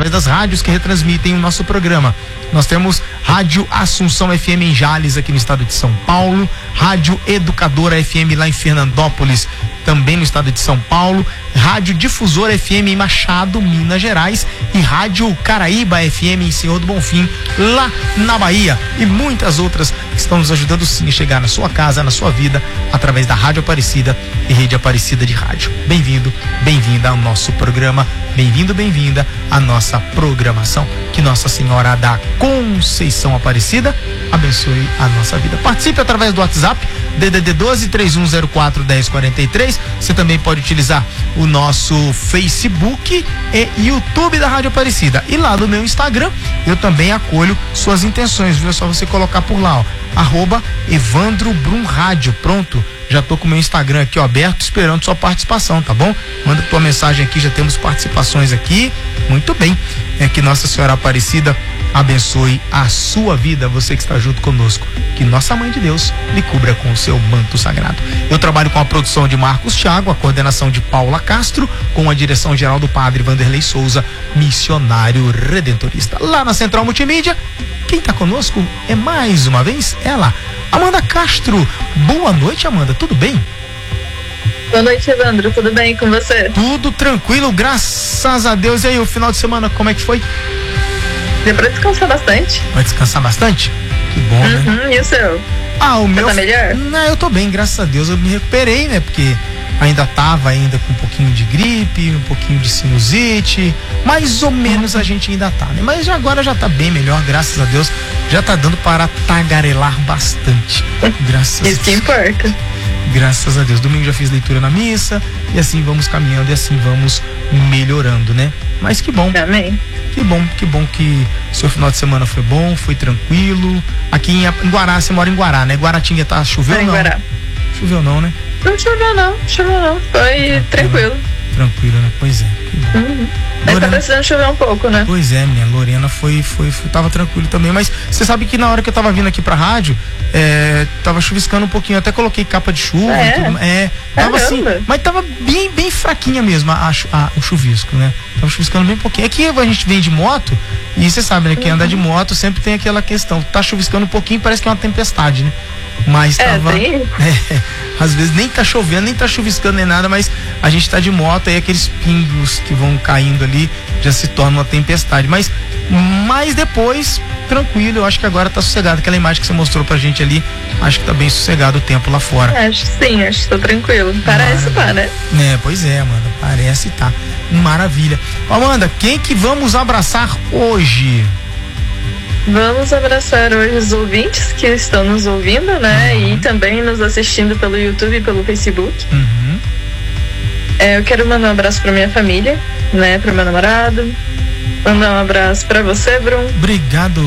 das rádios que retransmitem o nosso programa. Nós temos Rádio Assunção FM em Jales, aqui no estado de São Paulo, Rádio Educadora FM lá em Fernandópolis, também no estado de São Paulo, Rádio Difusora FM em Machado, Minas Gerais, e Rádio Caraíba FM em Senhor do Bonfim, lá na Bahia, e muitas outras que estão nos ajudando sim a chegar na sua casa, na sua vida, através da Rádio Aparecida e Rede Aparecida de Rádio. Bem-vindo, bem-vinda ao nosso programa, bem-vindo, bem-vinda à nossa programação. Que Nossa Senhora da Conceição Aparecida abençoe a nossa vida. Participe através do WhatsApp DDD 12 3104 1043. Você também pode utilizar o nosso Facebook e YouTube da Rádio Aparecida. E lá no meu Instagram eu também acolho suas intenções, viu? É só você colocar por lá, ó, @EvandroBrumRádio. Pronto, já tô com o meu Instagram aqui, ó, aberto, esperando sua participação, tá bom? Manda tua mensagem aqui, já temos participações aqui. Muito bem. Que Nossa Senhora Aparecida abençoe a sua vida, você que está junto conosco. Que Nossa Mãe de Deus lhe cubra com o seu manto sagrado. Eu trabalho com a produção de Marcos Thiago, a coordenação de Paula Castro, com a direção geral do Padre Vanderlei Souza, missionário redentorista. Lá na Central Multimídia, quem está conosco é mais uma vez ela, Amanda Castro. Boa noite, Amanda, tudo bem? Boa noite, Evandro, tudo bem com você? Tudo tranquilo, graças a Deus. E aí, o final de semana, como é que foi? Deu pra descansar bastante. Vai descansar bastante? Que bom, né? E o seu? O meu... Tá melhor? Não, eu tô bem, graças a Deus. Eu me recuperei, né? Porque ainda tava com um pouquinho de gripe, um pouquinho de sinusite. Mais ou menos a gente ainda tá, né? Mas agora já tá bem melhor, graças a Deus. Já tá dando para tagarelar bastante. Graças a Deus. Isso que importa. Graças a Deus. Domingo já fiz leitura na missa. E assim vamos caminhando e assim vamos melhorando, né? Mas que bom. Amém. Que bom que seu final de semana foi bom, foi tranquilo. Aqui em Guará, você mora em Guará, né? Guaratinga tá chovendo? Em Guará. Choveu não, né? Não choveu não. Foi tranquilo. Tranquilo, né? Pois é. Mas tá precisando chover um pouco, né? Pois é, minha Lorena tava tranquilo também, mas você sabe que na hora que eu tava vindo aqui pra rádio, tava chuviscando um pouquinho, até coloquei capa de chuva e tudo, tava assim, mas tava bem fraquinha mesmo o chuvisco, né? Tava chuviscando bem pouquinho. Aqui a gente vem de moto e você sabe, né? Quem anda de moto sempre tem aquela questão, tá chuviscando um pouquinho, parece que é uma tempestade, né? Mas tava. Às vezes nem tá chovendo, nem tá chuviscando nem nada, mas a gente tá de moto, aí aqueles pingos que vão caindo ali já se torna uma tempestade. Mas depois, tranquilo, eu acho que agora tá sossegado. Aquela imagem que você mostrou pra gente ali, acho que tá bem sossegado o tempo lá fora. Acho que tá tranquilo. Parece tá, né? Pois é, Amanda, parece tá. Maravilha. Amanda, quem que vamos abraçar hoje? Vamos abraçar hoje os ouvintes que estão nos ouvindo, né? E também nos assistindo pelo YouTube e pelo Facebook. Eu quero mandar um abraço pra minha família, né? Pro meu namorado. Mandar um abraço pra você, Brum. Obrigado.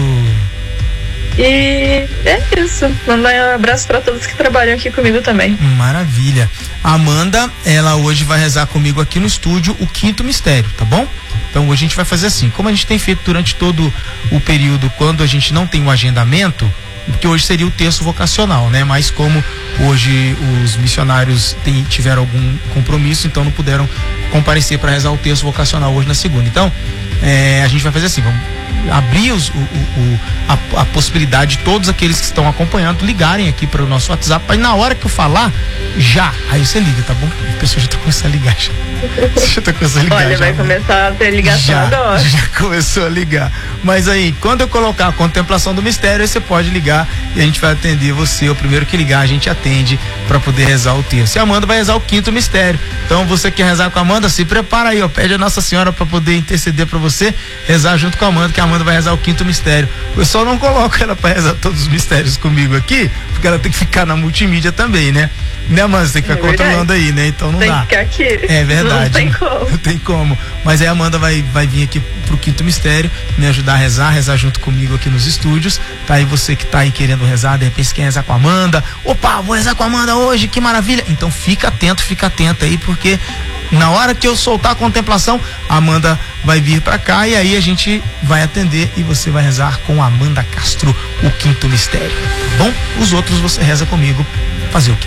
E é isso. Mandar um abraço pra todos que trabalham aqui comigo também. Maravilha. A Amanda, ela hoje vai rezar comigo aqui no estúdio o quinto mistério, tá bom? Então hoje a gente vai fazer assim, como a gente tem feito durante todo o período, quando a gente não tem um agendamento, porque hoje seria o terço vocacional, né? Mas como hoje os missionários tiveram algum compromisso, então não puderam comparecer para rezar o terço vocacional hoje na segunda. Então, a gente vai fazer assim, vamos abrir a possibilidade de todos aqueles que estão acompanhando ligarem aqui para o nosso WhatsApp, aí na hora que eu falar, aí você liga, tá bom? A pessoa já tá começando a ligar já. Olha, vai começar a ter ligação agora. Já começou a ligar. Mas aí, quando eu colocar a contemplação do mistério, aí você pode ligar e a gente vai atender você. O primeiro que ligar, a gente atende para poder rezar o terço. E a Amanda vai rezar o quinto mistério. Então, você quer rezar com a Amanda, se prepara aí, ó. Pede a Nossa Senhora para poder interceder para você, rezar junto com a Amanda, que a Amanda vai rezar o quinto mistério. Eu só não coloco ela para rezar todos os mistérios comigo aqui, porque ela tem que ficar na multimídia também, né? Né, Amanda? Você tem que ficar controlando aí, né? Então não dá. Tem que ficar aqui. É verdade. Não tem como. Não tem como. Mas aí a Amanda vai vir aqui pro quinto mistério, me ajudar a rezar junto comigo aqui nos estúdios. Tá aí você que tá aí querendo rezar, de repente quer rezar com a Amanda. Opa, vou rezar com a Amanda hoje, que maravilha. Então fica atento aí, porque na hora que eu soltar a contemplação, a Amanda vai vir pra cá e aí a gente vai atender e você vai rezar com a Amanda Castro o quinto mistério. Tá bom? Os outros você reza comigo. Fazer o quê?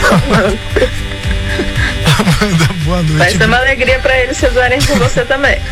Amanda, boa noite. Vai ser uma alegria pra eles rezarem com você também.